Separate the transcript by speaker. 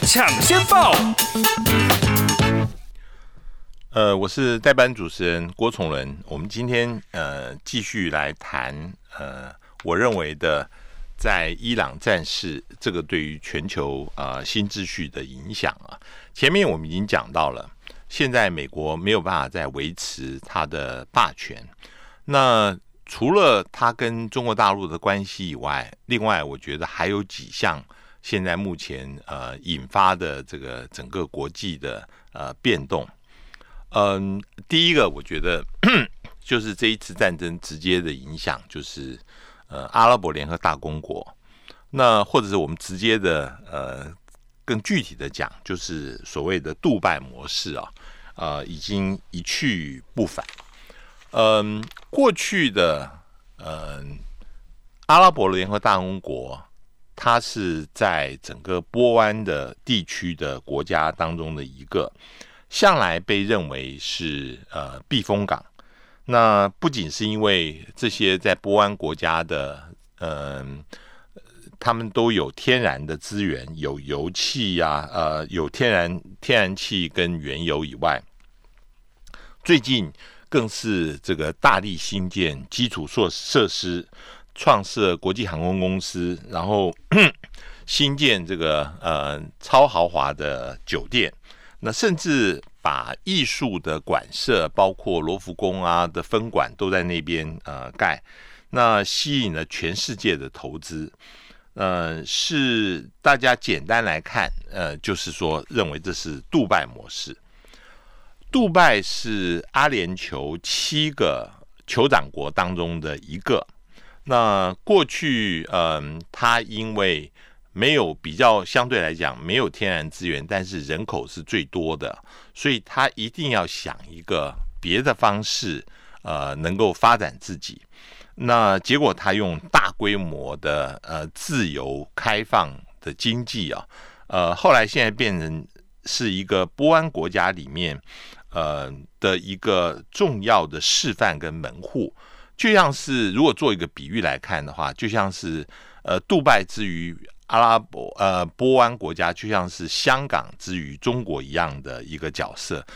Speaker 1: 抢先报。
Speaker 2: 我是代班主持人郭崇伦。我们今天继续来谈我认为的在伊朗战事这个对于全球新秩序的影响啊。前面我们已经讲到了，现在美国没有办法再维持它的霸权。那除了它跟中国大陆的关系以外，另外我觉得还有几项现在目前引发的这个整个国际的变动。第一个我觉得就是这一次战争直接的影响，就是阿拉伯联合大公国，那或者是我们直接的更具体的讲，就是所谓的杜拜模式已经一去不返。过去的阿拉伯联合大公国，它是在整个波湾的地区的国家当中的一个，向来被认为是避风港。那不仅是因为这些在波湾国家的他们都有天然的资源，有油气有天然气跟原油以外，最近更是这个大力兴建基础设施，创设国际航空公司，然后新建这个超豪华的酒店，那甚至把艺术的馆舍，包括罗浮宫的分馆都在那边盖，那吸引了全世界的投资。是大家简单来看，就是说认为这是杜拜模式。杜拜是阿联酋7个酋长国当中的一个。那过去它因为没有比较相对来讲没有天然资源，但是人口是最多的，所以它一定要想一个别的方式能够发展自己。那结果他用大规模的自由开放的经济后来现在变成是一个波湾国家里面的一个重要的示范跟门户。就像是如果做一个比喻来看的话，就像是杜拜之于波湾国家，就像是香港之于中国一样的一个角色。